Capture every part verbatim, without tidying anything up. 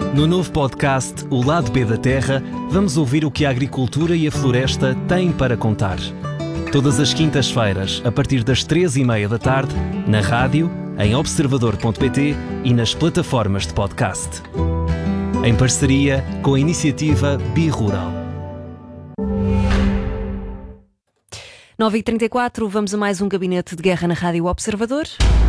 No novo podcast O Lado B da Terra, vamos ouvir o que a agricultura e a floresta têm para contar. Todas as quintas-feiras, a partir das três e meia da tarde, na rádio, em observador ponto pt e nas plataformas de podcast. Em parceria com a iniciativa Bi-Rural. nove e trinta e quatro, vamos a mais um Gabinete de Guerra na Rádio Observador.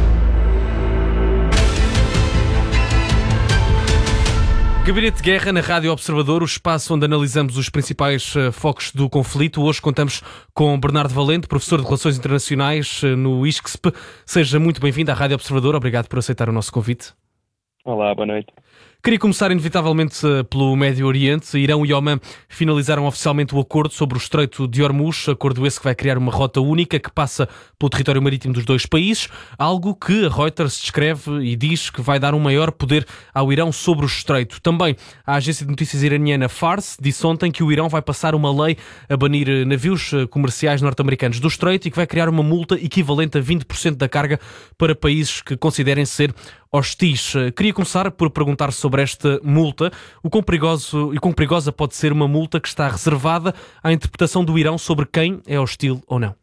Gabinete de Guerra na Rádio Observador, o espaço onde analisamos os principais uh, focos do conflito. Hoje contamos com Bernardo Valente, professor de Relações Internacionais uh, no I S C S P. Seja muito bem-vindo à Rádio Observador. Obrigado por aceitar o nosso convite. Olá, boa noite. Queria começar, inevitavelmente, pelo Médio Oriente. Irão e Omã finalizaram oficialmente o acordo sobre o Estreito de Hormuz, acordo esse que vai criar uma rota única que passa pelo território marítimo dos dois países, algo que a Reuters descreve e diz que vai dar um maior poder ao Irão sobre o Estreito. Também a agência de notícias iraniana Fars disse ontem que o Irão vai passar uma lei a banir navios comerciais norte-americanos do Estreito e que vai criar uma multa equivalente a vinte por cento da carga para países que considerem ser hostis. Queria começar por perguntar sobre esta multa. O quão perigoso e quão perigosa pode ser uma multa que está reservada à interpretação do Irão sobre quem é hostil ou não?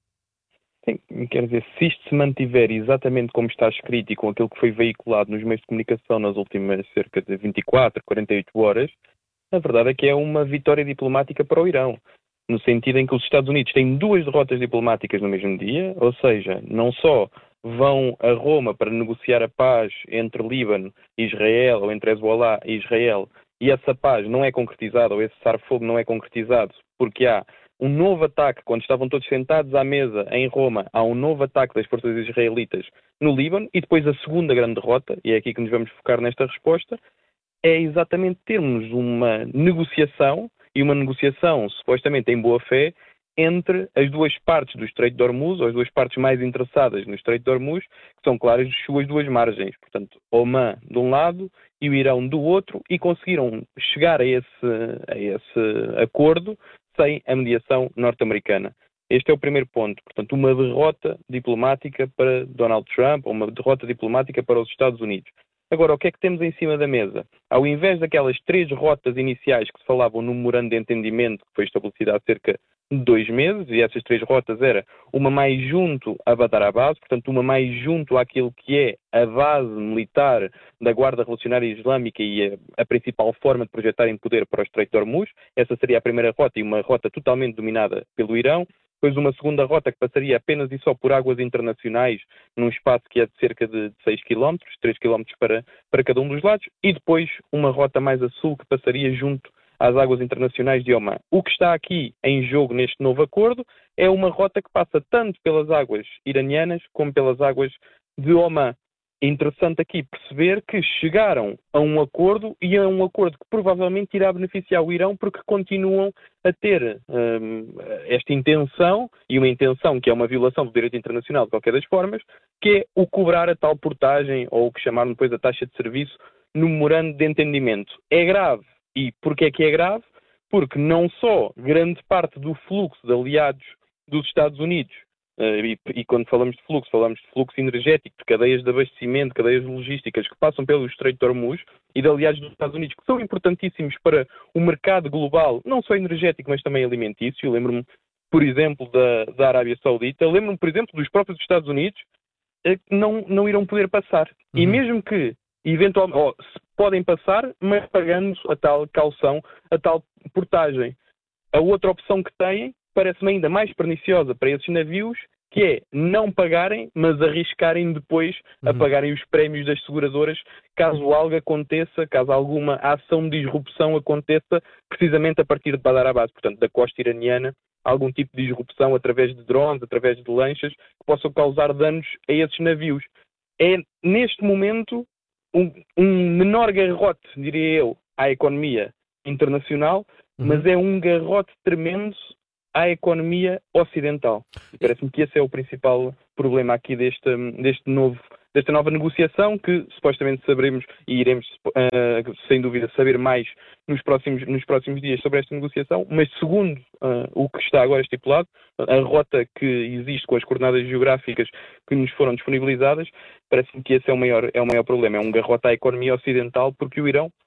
Sim, quer dizer, se isto se mantiver exatamente como está escrito e com aquilo que foi veiculado nos meios de comunicação nas últimas cerca de vinte e quatro, quarenta e oito horas, a verdade é que é uma vitória diplomática para o Irão. No sentido em que os Estados Unidos têm duas derrotas diplomáticas no mesmo dia, ou seja, não só vão a Roma para negociar a paz entre Líbano e Israel, ou entre Hezbollah e Israel, e essa paz não é concretizada, ou esse cessar-fogo não é concretizado, porque há um novo ataque, quando estavam todos sentados à mesa em Roma, há um novo ataque das forças israelitas no Líbano, e depois a segunda grande derrota, e é aqui que nos vamos focar nesta resposta, é exatamente termos uma negociação, e uma negociação supostamente em boa fé, entre as duas partes do Estreito de Hormuz, ou as duas partes mais interessadas no Estreito de Hormuz, que são claras as suas duas margens. Portanto, Omã de um lado e o Irão do outro, e conseguiram chegar a esse, a esse acordo sem a mediação norte-americana. Este é o primeiro ponto. Portanto, uma derrota diplomática para Donald Trump, ou uma derrota diplomática para os Estados Unidos. Agora, o que é que temos em cima da mesa? Ao invés daquelas três rotas iniciais que se falavam no memorando de entendimento, que foi estabelecido há cerca de dois meses, e essas três rotas era uma mais junto a Badr Abbas, portanto uma mais junto àquilo que é a base militar da Guarda Revolucionária Islâmica e a, a principal forma de projetarem poder para o Estreito de Hormuz. Essa seria a primeira rota, e uma rota totalmente dominada pelo Irão. Depois uma segunda rota que passaria apenas e só por águas internacionais, num espaço que é de cerca de seis quilómetros, três quilómetros para, para cada um dos lados, e depois uma rota mais a sul que passaria junto às águas internacionais de Omã. O que está aqui em jogo neste novo acordo é uma rota que passa tanto pelas águas iranianas como pelas águas de Omã. É interessante aqui perceber que chegaram a um acordo, e é um acordo que provavelmente irá beneficiar o Irão, porque continuam a ter hum, esta intenção, e uma intenção que é uma violação do direito internacional de qualquer das formas, que é o cobrar a tal portagem, ou o que chamaram depois a taxa de serviço, no memorando de entendimento. É grave. E porquê é que é grave? Porque não só grande parte do fluxo de aliados dos Estados Unidos, Uh, e, e quando falamos de fluxo, falamos de fluxo energético, de cadeias de abastecimento, cadeias logísticas que passam pelo Estreito de Hormuz, e de aliados dos Estados Unidos, que são importantíssimos para o mercado global, não só energético, mas também alimentício. Lembro-me, por exemplo, da, da Arábia Saudita. Lembro-me, por exemplo, dos próprios Estados Unidos, uh, que não, não irão poder passar. Uhum. E mesmo que, eventualmente, oh, podem passar, mas pagando a tal caução, a tal portagem. A outra opção que têm parece-me ainda mais perniciosa para esses navios, que é não pagarem, mas arriscarem depois a pagarem os prémios das seguradoras, caso algo aconteça, caso alguma ação de disrupção aconteça, precisamente a partir de Badr Abbas, portanto, da costa iraniana, algum tipo de disrupção através de drones, através de lanchas, que possam causar danos a esses navios. É, neste momento, um, um menor garrote, diria eu, à economia internacional, uhum. mas é um garrote tremendo à economia ocidental. E parece-me que esse é o principal problema aqui deste, deste novo, desta nova negociação, que supostamente saberemos e iremos, uh, sem dúvida, saber mais nos próximos, nos próximos dias sobre esta negociação, mas segundo uh, o que está agora estipulado, a rota que existe com as coordenadas geográficas que nos foram disponibilizadas, parece-me que esse é o maior, é o maior problema. É um garrote à economia ocidental, porque o Irão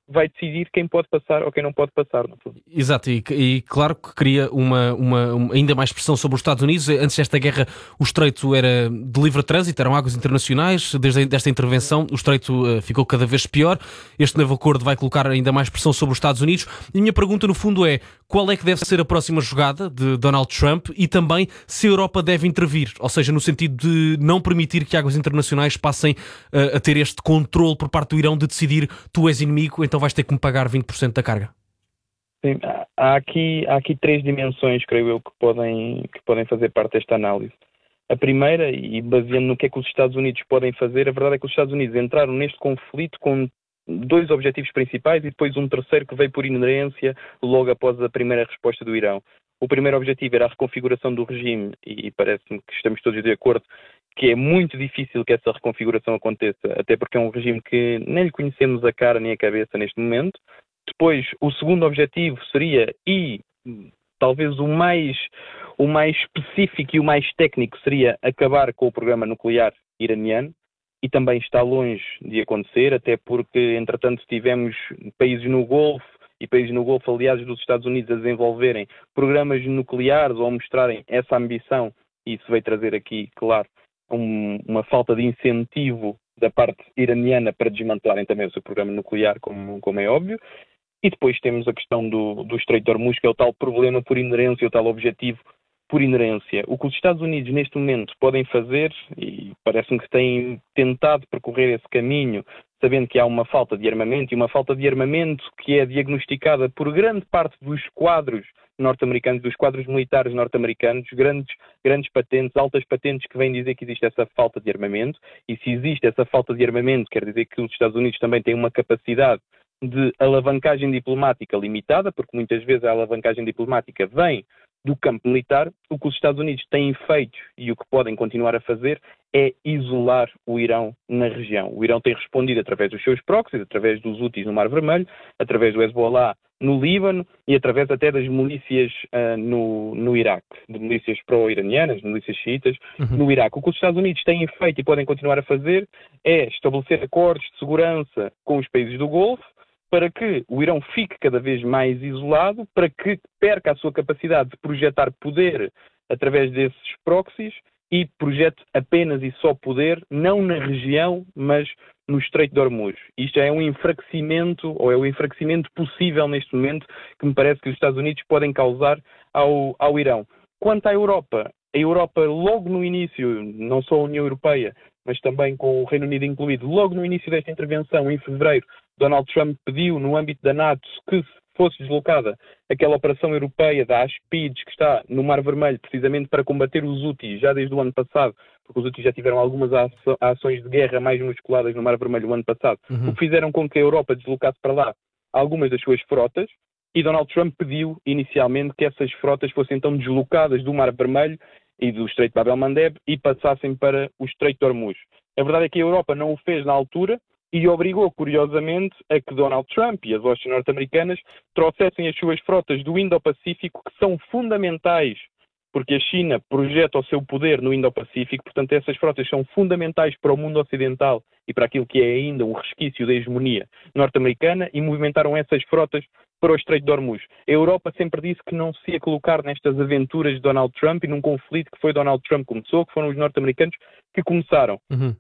vai decidir quem pode passar ou quem não pode passar, no fundo. Exato, e, e claro que cria uma, uma, uma, ainda mais pressão sobre os Estados Unidos. Antes desta guerra, o estreito era de livre trânsito, eram águas internacionais. Desde esta intervenção, o estreito uh, ficou cada vez pior. Este novo acordo vai colocar ainda mais pressão sobre os Estados Unidos. E a minha pergunta, no fundo, é qual é que deve ser a próxima jogada de Donald Trump e também se a Europa deve intervir, ou seja, no sentido de não permitir que águas internacionais passem uh, a ter este controle por parte do Irão de decidir tu és inimigo, então vais ter que me pagar vinte por cento da carga. Sim, há aqui, há aqui três dimensões, creio eu, que podem, que podem fazer parte desta análise. A primeira, e baseando no que é que os Estados Unidos podem fazer, a verdade é que os Estados Unidos entraram neste conflito com dois objetivos principais e depois um terceiro que veio por inerência logo após a primeira resposta do Irão. O primeiro objetivo era a reconfiguração do regime e parece-me que estamos todos de acordo que é muito difícil que essa reconfiguração aconteça, até porque é um regime que nem lhe conhecemos a cara nem a cabeça neste momento. Depois, o segundo objetivo seria, e talvez o mais, o mais específico e o mais técnico, seria acabar com o programa nuclear iraniano, e também está longe de acontecer, até porque, entretanto, tivemos países no Golfo, e países no Golfo aliados dos Estados Unidos a desenvolverem programas nucleares ou a mostrarem essa ambição, e isso veio trazer aqui, claro, um, uma falta de incentivo da parte iraniana para desmantelarem também o seu programa nuclear, como, como é óbvio. E depois temos a questão do, do Estreito de Hormuz, que é o tal problema por inerência, o tal objetivo por inerência. O que os Estados Unidos neste momento podem fazer, e parece-me que têm tentado percorrer esse caminho, sabendo que há uma falta de armamento, e uma falta de armamento que é diagnosticada por grande parte dos quadros norte-americanos, dos quadros militares norte-americanos, grandes, grandes patentes, altas patentes que vêm dizer que existe essa falta de armamento, e se existe essa falta de armamento, quer dizer que os Estados Unidos também têm uma capacidade de alavancagem diplomática limitada, porque muitas vezes a alavancagem diplomática vem do campo militar. O que os Estados Unidos têm feito e o que podem continuar a fazer é isolar o Irão na região. O Irão tem respondido através dos seus proxies, através dos Houthis no Mar Vermelho, através do Hezbollah no Líbano e através até das milícias uh, no, no Iraque, de milícias pró-iranianas, milícias xiitas uhum. no Iraque. O que os Estados Unidos têm feito e podem continuar a fazer é estabelecer acordos de segurança com os países do Golfo, para que o Irão fique cada vez mais isolado, para que perca a sua capacidade de projetar poder através desses proxies e projete apenas e só poder, não na região, mas no Estreito de Hormuz. Isto é um enfraquecimento, ou é o enfraquecimento possível neste momento, que me parece que os Estados Unidos podem causar ao, ao Irão. Quanto à Europa, a Europa logo no início, não só a União Europeia, mas também com o Reino Unido incluído, logo no início desta intervenção, em fevereiro, Donald Trump pediu, no âmbito da NATO, que fosse deslocada aquela operação europeia da Aspides, que está no Mar Vermelho, precisamente para combater os Houthis, já desde o ano passado, porque os Houthis já tiveram algumas ações de guerra mais musculadas no Mar Vermelho o ano passado, uhum. o que fizeram com que a Europa deslocasse para lá algumas das suas frotas, e Donald Trump pediu, inicialmente, que essas frotas fossem então deslocadas do Mar Vermelho e do Estreito de Bab el-Mandeb e passassem para o Estreito de Hormuz. A verdade é que a Europa não o fez na altura e obrigou, curiosamente, a que Donald Trump e as hostes norte-americanas trouxessem as suas frotas do Indo-Pacífico, que são fundamentais, porque a China projeta o seu poder no Indo-Pacífico, portanto essas frotas são fundamentais para o mundo ocidental e para aquilo que é ainda um resquício da hegemonia norte-americana, e movimentaram essas frotas para o Estreito de Hormuz. A Europa sempre disse que não se ia colocar nestas aventuras de Donald Trump e num conflito que foi Donald Trump que começou, que foram os norte-americanos que começaram. Uhum.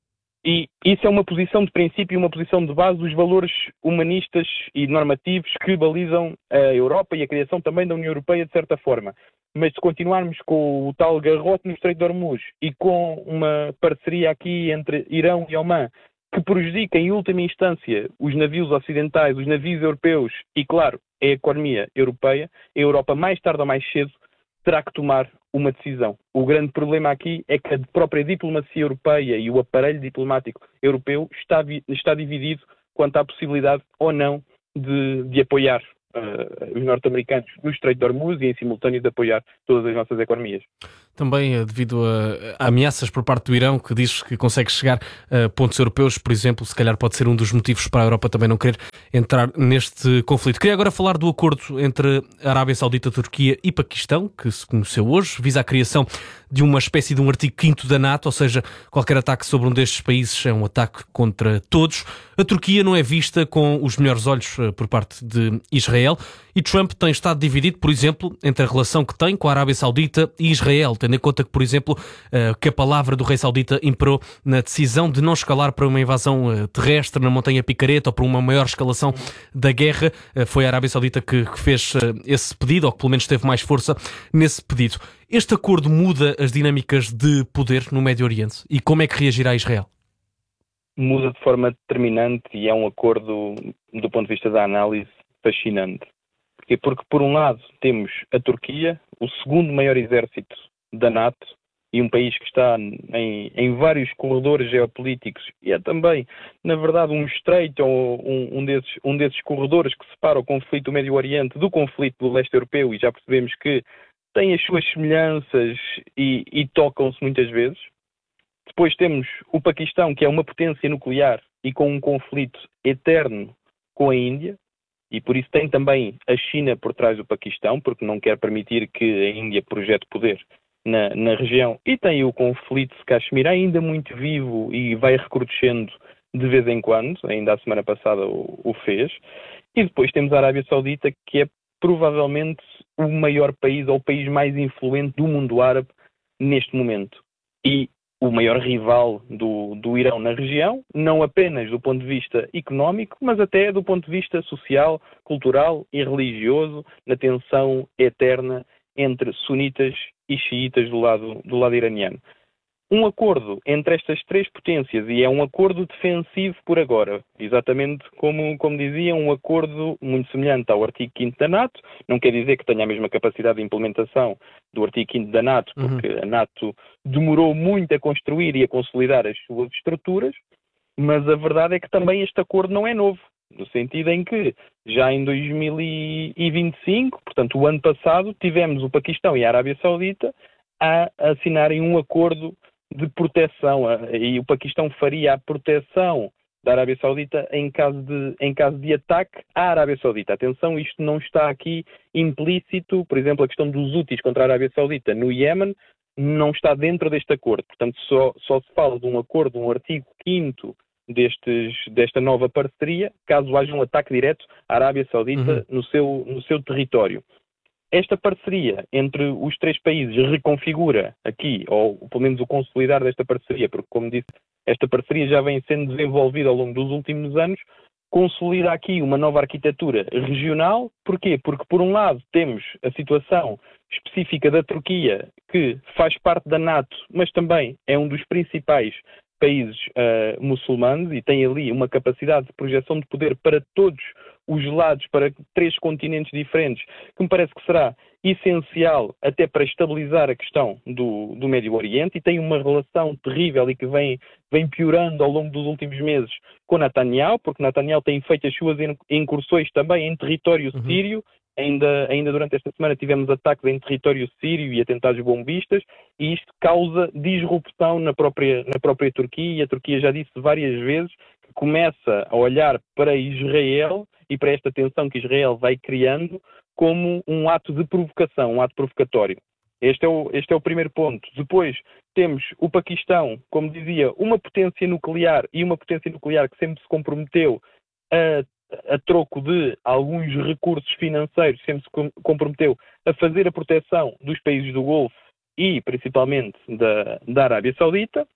E isso é uma posição de princípio e uma posição de base dos valores humanistas e normativos que balizam a Europa e a criação também da União Europeia, de certa forma. Mas se continuarmos com o tal garrote no Estreito de Hormuz e com uma parceria aqui entre Irão e Omã, que prejudica em última instância os navios ocidentais, os navios europeus e, claro, a economia europeia, a Europa mais tarde ou mais cedo terá que tomar uma decisão. O grande problema aqui é que a própria diplomacia europeia e o aparelho diplomático europeu está, está dividido quanto à possibilidade ou não de, de apoiar uh, os norte-americanos no Estreito de Hormuz e, em simultâneo, de apoiar todas as nossas economias. também devido a, a ameaças por parte do Irão, que diz que consegue chegar a pontos europeus, por exemplo. Se calhar pode ser um dos motivos para a Europa também não querer entrar neste conflito. Queria agora falar do acordo entre a Arábia Saudita, Turquia e Paquistão, que se conheceu hoje, visa a criação de uma espécie de um artigo quinto da NATO, ou seja, qualquer ataque sobre um destes países é um ataque contra todos. A Turquia não é vista com os melhores olhos por parte de Israel e Trump tem estado dividido, por exemplo, entre a relação que tem com a Arábia Saudita e Israel, tendo em conta que, por exemplo, que a palavra do rei saudita imperou na decisão de não escalar para uma invasão terrestre na Montanha Picareta ou para uma maior escalação da guerra. Foi a Arábia Saudita que fez esse pedido, ou que pelo menos teve mais força nesse pedido. Este acordo muda as dinâmicas de poder no Médio Oriente e como é que reagirá Israel? Muda de forma determinante e é um acordo, do ponto de vista da análise, fascinante. Porquê? Porque, por um lado, temos a Turquia, o segundo maior exército da NATO, e um país que está em, em vários corredores geopolíticos, e é também, na verdade, um estreito, ou um, um, desses, um desses corredores que separa o conflito do Médio Oriente do conflito do leste europeu, e já percebemos que tem as suas semelhanças e, e tocam-se muitas vezes. Depois temos o Paquistão, que é uma potência nuclear e com um conflito eterno com a Índia, e por isso tem também a China por trás do Paquistão, porque não quer permitir que a Índia projete poder na, na região. E tem o conflito de Caxemir ainda muito vivo e vai recrudescendo de vez em quando, ainda a semana passada o, o fez. E depois temos a Arábia Saudita, que é provavelmente o maior país ou o país mais influente do mundo árabe neste momento. E o maior rival do, do Irão na região, não apenas do ponto de vista económico, mas até do ponto de vista social, cultural e religioso, na tensão eterna entre sunitas e xiitas do lado, do lado iraniano. Um acordo entre estas três potências, e é um acordo defensivo por agora, exatamente como, como dizia, um acordo muito semelhante ao artigo quinto da NATO, não quer dizer que tenha a mesma capacidade de implementação do artigo quinto da NATO, porque uhum. a NATO demorou muito a construir e a consolidar as suas estruturas, mas a verdade é que também este acordo não é novo, no sentido em que já em dois mil e vinte e cinco, portanto o ano passado, tivemos o Paquistão e a Arábia Saudita a assinarem um acordo de proteção, e o Paquistão faria a proteção da Arábia Saudita em caso de, em caso de ataque à Arábia Saudita. Atenção, isto não está aqui implícito, por exemplo, a questão dos úteis contra a Arábia Saudita no Iémen não está dentro deste acordo. Portanto, só, só se fala de um acordo, um artigo quinto destes, desta nova parceria, caso haja um ataque direto à Arábia Saudita uhum. no, seu, no seu território. Esta parceria entre os três países reconfigura aqui, ou pelo menos o consolidar desta parceria, porque, como disse, esta parceria já vem sendo desenvolvida ao longo dos últimos anos, consolida aqui uma nova arquitetura regional. Porquê? Porque, por um lado, temos a situação específica da Turquia, que faz parte da NATO, mas também é um dos principais países uh, muçulmanos e tem ali uma capacidade de projeção de poder para todos os lados, para três continentes diferentes, que me parece que será essencial até para estabilizar a questão do, do Médio Oriente, e tem uma relação terrível e que vem, vem piorando ao longo dos últimos meses com Netanyahu, porque Netanyahu tem feito as suas incursões também em território uhum. sírio. Ainda, ainda durante esta semana tivemos ataques em território sírio e atentados bombistas, e isto causa disrupção na própria, na própria Turquia, e a Turquia já disse várias vezes que começa a olhar para Israel e para esta tensão que Israel vai criando como um ato de provocação, um ato provocatório. Este é o, este é o primeiro ponto. Depois temos o Paquistão, como dizia, uma potência nuclear, e uma potência nuclear que sempre se comprometeu a a troco de alguns recursos financeiros, sempre se comprometeu a fazer a proteção dos países do Golfo e principalmente da, da Arábia Saudita,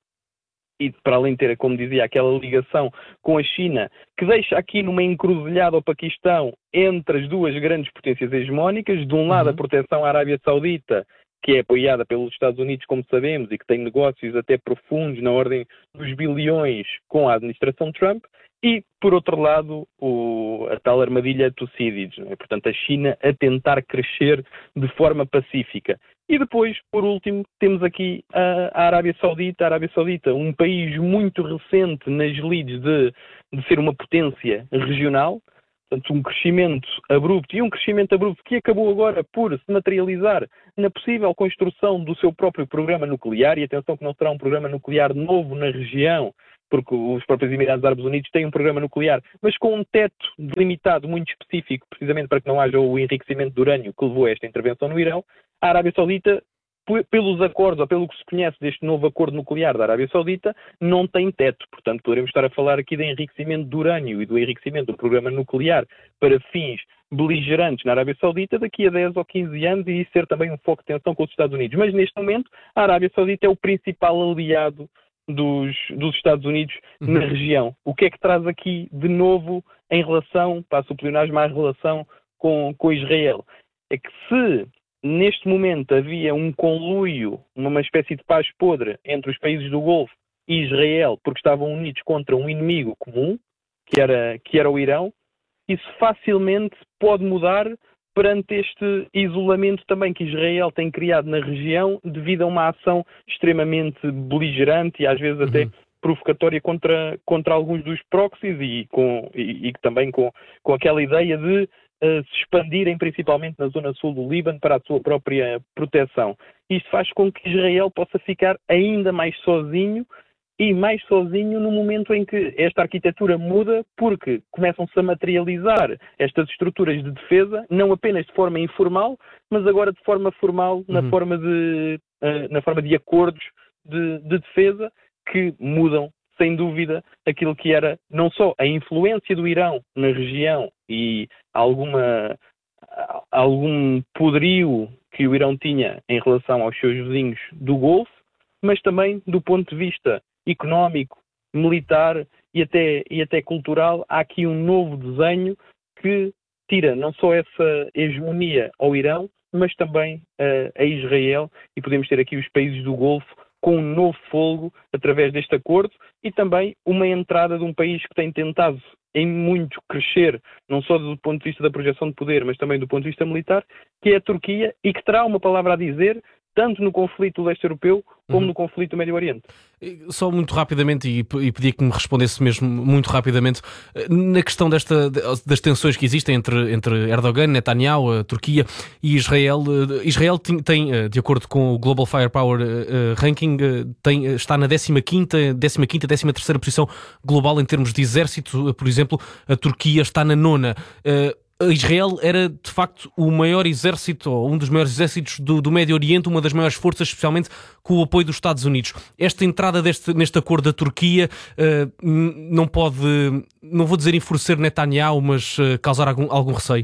e para além de ter, como dizia, aquela ligação com a China, que deixa aqui numa encruzilhada o Paquistão entre as duas grandes potências hegemónicas, de um lado uhum. a proteção à Arábia Saudita, que é apoiada pelos Estados Unidos, como sabemos, e que tem negócios até profundos na ordem dos bilhões com a administração Trump, e, por outro lado, o, a tal armadilha Tucídides, não é? Portanto, a China a tentar crescer de forma pacífica. E depois, por último, temos aqui a, a Arábia Saudita, a Arábia Saudita, um país muito recente nas lides de, de ser uma potência regional, Portanto, um crescimento abrupto, e um crescimento abrupto que acabou agora por se materializar na possível construção do seu próprio programa nuclear, e atenção que não será um programa nuclear novo na região, porque os próprios Emirados Árabes Unidos têm um programa nuclear, mas com um teto delimitado muito específico, precisamente para que não haja o enriquecimento de urânio que levou a esta intervenção no Irão. A Arábia Saudita, pelos acordos, ou pelo que se conhece deste novo acordo nuclear da Arábia Saudita, não tem teto. Portanto, poderemos estar a falar aqui de enriquecimento de urânio e do enriquecimento do programa nuclear para fins beligerantes na Arábia Saudita daqui a dez ou quinze anos, e isso ser também um foco de tensão com os Estados Unidos. Mas, neste momento, a Arábia Saudita é o principal aliado Dos, dos Estados Unidos uhum. na região. O que é que traz aqui de novo em relação, passo o pleonasmo, à relação com, com Israel? É que se neste momento havia um conluio, uma espécie de paz podre entre os países do Golfo e Israel, porque estavam unidos contra um inimigo comum, que era, que era o Irão, isso facilmente pode mudar perante este isolamento também que Israel tem criado na região devido a uma ação extremamente beligerante e às vezes até uhum. provocatória contra, contra alguns dos proxies e, com, e, e também com, com aquela ideia de uh, se expandirem principalmente na zona sul do Líbano para a sua própria proteção. Isto faz com que Israel possa ficar ainda mais sozinho e mais sozinho no momento em que esta arquitetura muda, porque começam-se a materializar estas estruturas de defesa, não apenas de forma informal, mas agora de forma formal, na, uhum. forma, de, uh, na forma de acordos de, de defesa, que mudam, sem dúvida, aquilo que era não só a influência do Irão na região e alguma, algum poderio que o Irão tinha em relação aos seus vizinhos do Golfo, mas também do ponto de vista económico, militar e até, e até cultural. Há aqui um novo desenho que tira não só essa hegemonia ao Irão, mas também uh, a Israel, e podemos ter aqui os países do Golfo com um novo fôlego através deste acordo, e também uma entrada de um país que tem tentado em muito crescer, não só do ponto de vista da projeção de poder, mas também do ponto de vista militar, que é a Turquia, e que terá uma palavra a dizer tanto no conflito do leste europeu como uhum. no conflito do Médio Oriente. Só muito rapidamente, e, e pedia que me respondesse mesmo muito rapidamente, na questão desta, das tensões que existem entre, entre Erdogan, Netanyahu, a Turquia e Israel. Israel tem, de acordo com o Global Firepower Ranking, tem, está na décima quinta, décima quinta, décima terceira posição global em termos de exército. Por exemplo, a Turquia está na nona. Israel era, de facto, o maior exército, ou um dos maiores exércitos do, do Médio Oriente, uma das maiores forças, especialmente com o apoio dos Estados Unidos. Esta entrada deste, neste acordo da Turquia uh, não pode, não vou dizer enfurecer Netanyahu, mas uh, causar algum, algum receio?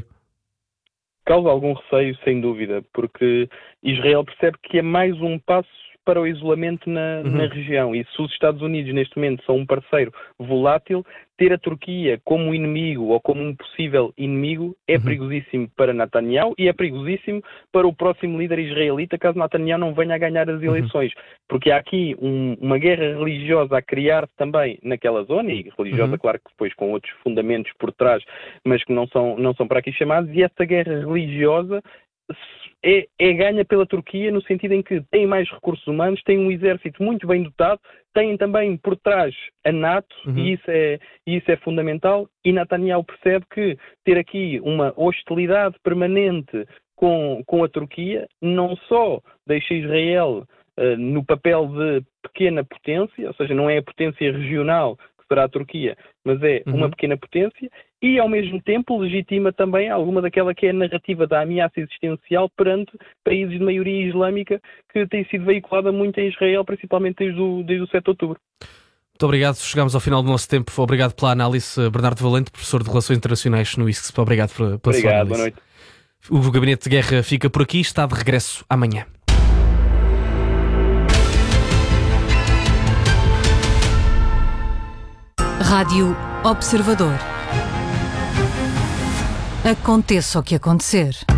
Causa algum receio, sem dúvida, porque Israel percebe que é mais um passo para o isolamento na, uhum. na região, e se os Estados Unidos neste momento são um parceiro volátil, ter a Turquia como inimigo ou como um possível inimigo é uhum. perigosíssimo para Netanyahu e é perigosíssimo para o próximo líder israelita, caso Netanyahu não venha a ganhar as eleições, uhum. porque há aqui um, uma guerra religiosa a criar-se também naquela zona, e religiosa uhum. claro que depois com outros fundamentos por trás, mas que não são, não são para aqui chamados, e essa guerra religiosa É, é ganha pela Turquia no sentido em que tem mais recursos humanos, tem um exército muito bem dotado, tem também por trás a NATO, uhum. e, isso é, e isso é fundamental, e Netanyahu percebe que ter aqui uma hostilidade permanente com, com a Turquia não só deixa Israel uh, no papel de pequena potência, ou seja, não é a potência regional que será a Turquia, mas é uhum. uma pequena potência, e ao mesmo tempo legitima também alguma daquela que é a narrativa da ameaça existencial perante países de maioria islâmica que tem sido veiculada muito em Israel, principalmente desde o, desde o sete de outubro. Muito obrigado, chegamos ao final do nosso tempo. Obrigado pela análise, Bernardo Valente, professor de Relações Internacionais no I S C S. Obrigado pela, pela sua análise. Obrigado, boa noite. O Gabinete de Guerra fica por aqui, está de regresso amanhã. Rádio Observador. Aconteça o que acontecer.